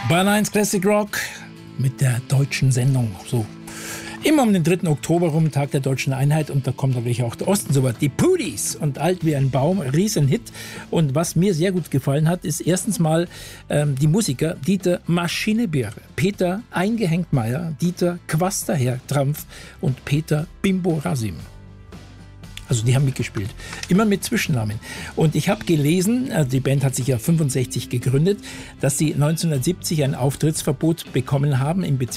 Bayern 1 Classic Rock mit der deutschen Sendung. So. Immer um den 3. Oktober rum, Tag der deutschen Einheit. Und da kommt natürlich auch der Osten so weit. Die Pudis und Alt wie ein Baum, Riesenhit. Und was mir sehr gut gefallen hat, ist erstens mal die Musiker Dieter Maschinebirre, Peter Eingehängt-Meyer, Dieter Quasterherr-Trampf und Peter Bimbo Rasim. Also die haben mitgespielt. Immer mit Zwischennamen. Und ich habe gelesen, die Band hat sich ja 65 gegründet, dass sie 1970 ein Auftrittsverbot bekommen haben im Bezirk